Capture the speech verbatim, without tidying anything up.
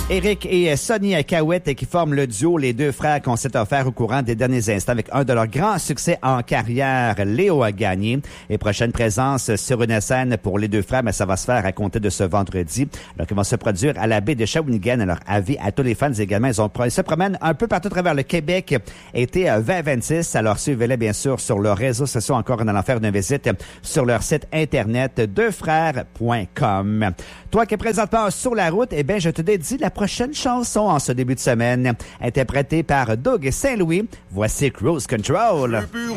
Éric et Sonny Cahouette qui forment le duo Les Deux Frères qu'on s'est offert au courant des derniers instants avec un de leurs grands succès en carrière, Léo a gagné. Et prochaine présence sur une scène pour Les Deux Frères, mais ça va se faire à compter de ce vendredi. Alors qu'ils vont se produire à la baie de Shawinigan. Alors avis à tous les fans également. Ils, ont, ils se promènent un peu partout à travers le Québec. Été vingt vingt-six. Alors suivez-les bien sûr sur leurs réseaux sociaux encore en allant faire une visite sur leur site internet deux frères point com. Toi qui es présentement sur la route, eh bien, je te dédie la prochaine chanson en ce début de semaine, interprétée par Doug Saint-Louis. Voici Cruise Control.